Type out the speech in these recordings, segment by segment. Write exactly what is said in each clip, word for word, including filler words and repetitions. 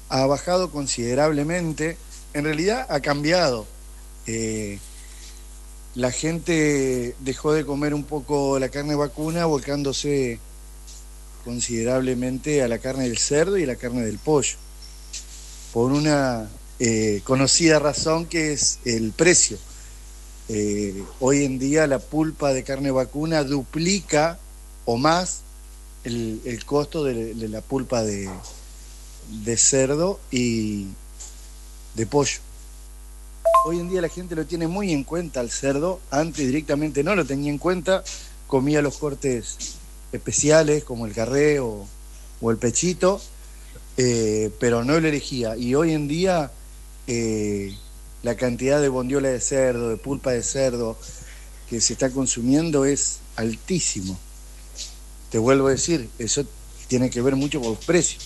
ha bajado considerablemente. En realidad ha cambiado. Eh, la gente dejó de comer un poco la carne vacuna, volcándose considerablemente a la carne del cerdo y a la carne del pollo, por una eh, conocida razón, que es el precio. Eh, hoy en día la pulpa de carne vacuna duplica o más el, el costo de, de la pulpa de, de cerdo y de pollo. Hoy en día la gente lo tiene muy en cuenta al cerdo. Antes directamente no lo tenía en cuenta, comía los cortes especiales como el carré o, o el pechito, eh, pero no lo elegía. Y hoy en día eh, la cantidad de bondiola de cerdo, de pulpa de cerdo que se está consumiendo es altísimo. Te vuelvo a decir, eso tiene que ver mucho con los precios.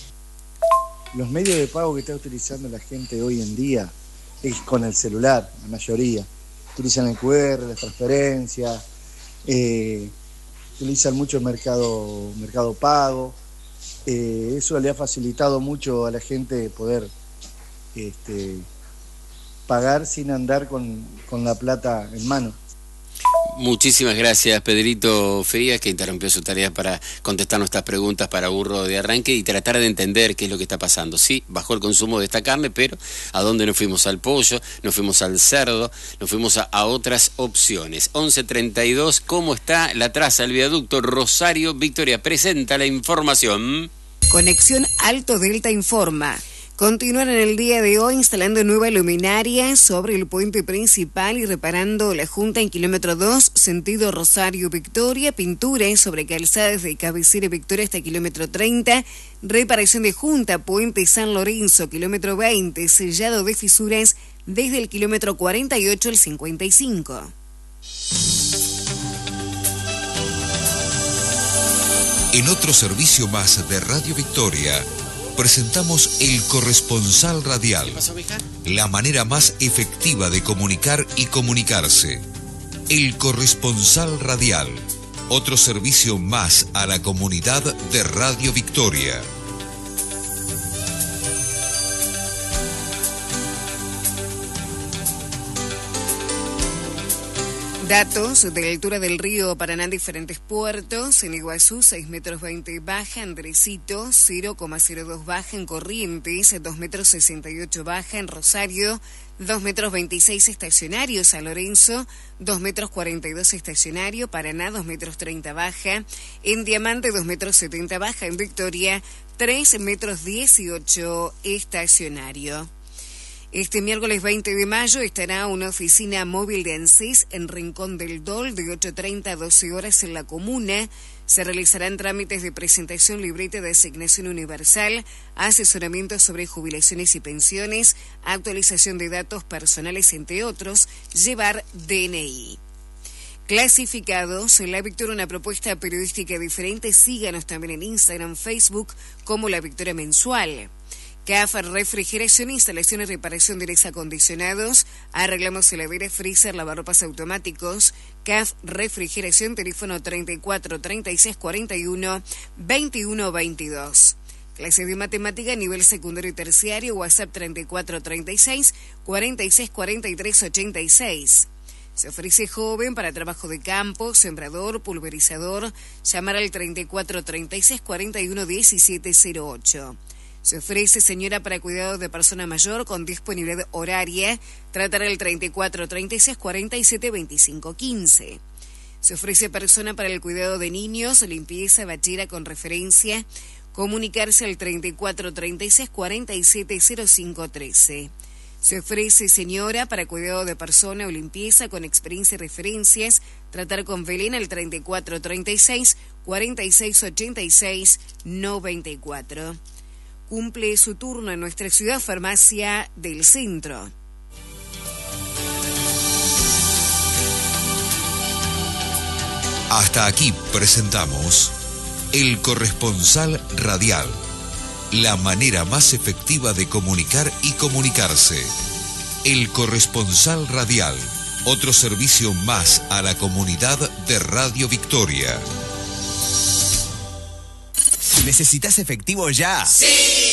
Los medios de pago que está utilizando la gente hoy en día es con el celular, la mayoría. Utilizan el cu erre, las transferencias, eh, utilizan mucho el mercado, mercado pago. Eh, eso le ha facilitado mucho a la gente poder este, pagar sin andar con, con la plata en mano. Muchísimas gracias, Pedrito Frías, que interrumpió su tarea para contestar nuestras preguntas para Burro de Arranque y tratar de entender qué es lo que está pasando. Sí, bajó el consumo de esta carne, pero ¿a dónde nos fuimos? Al pollo, nos fuimos al cerdo, nos fuimos a, a otras opciones. once treinta y dos, ¿cómo está la traza del viaducto Rosario Victoria? Presenta la información. Conexión Alto Delta informa. Continúan en el día de hoy instalando nueva luminaria sobre el puente principal y reparando la junta en kilómetro dos, sentido Rosario-Victoria, pintura sobre calzadas de cabecera Victoria hasta kilómetro treinta, reparación de junta, puente San Lorenzo, kilómetro veinte, sellado de fisuras desde el kilómetro cuarenta y ocho al cincuenta y cinco. En otro servicio más de Radio Victoria, presentamos El Corresponsal Radial, la manera más efectiva de comunicar y comunicarse. El Corresponsal Radial, otro servicio más a la comunidad de Radio Victoria. Datos de la altura del río Paraná en diferentes puertos. En Iguazú, seis metros veinte baja. Andresito, cero coma cero dos baja. En Corrientes, dos metros sesenta y ocho baja. En Rosario, dos metros veintiséis estacionario. San Lorenzo, dos metros cuarenta y dos estacionario. Paraná, dos metros treinta baja. En Diamante, dos metros setenta baja. En Victoria, tres metros dieciocho estacionario. Este miércoles veinte de mayo estará una oficina móvil de ANSES en Rincón del Dol de ocho treinta a doce horas en la comuna. Se realizarán trámites de presentación, libreta de asignación universal, asesoramiento sobre jubilaciones y pensiones, actualización de datos personales, entre otros, llevar D N I. Clasificados, La Victoria, una propuesta periodística diferente. Síganos también en Instagram, Facebook como La Victoria Mensual. C A F Refrigeración, instalaciones, reparación de aires acondicionados, arreglamos heladeras, freezer, lavarropas automáticos. C A F Refrigeración, teléfono treinta y cuatro, treinta y seis, cuarenta y uno, veintiuno, veintidós. Clases de matemática, nivel secundario y terciario, WhatsApp treinta y cuatro, treinta y seis, cuarenta y seis, cuarenta y tres, ochenta y seis. Se ofrece joven para trabajo de campo, sembrador, pulverizador, llamar al treinta y cuatro, treinta y seis, cuarenta y uno, diecisiete cero ocho. Se ofrece señora para cuidado de persona mayor con disponibilidad horaria, tratar el treinta y cuatro, treinta y seis, cuarenta y siete, veinticinco, quince. Se ofrece persona para el cuidado de niños, limpieza, bachera con referencia, comunicarse al treinta y cuatro, treinta y seis, cuarenta y siete, cero cinco, trece. Se ofrece señora para cuidado de persona o limpieza con experiencia y referencias, tratar con Belén al treinta y cuatro, treinta y seis, cuarenta y seis, ochenta y seis, noventa y cuatro. Cumple su turno en nuestra ciudad Farmacia del Centro. Hasta aquí presentamos El Corresponsal Radial, la manera más efectiva de comunicar y comunicarse. El Corresponsal Radial, otro servicio más a la comunidad de Radio Victoria. ¿Necesitas efectivo ya? ¡Sí!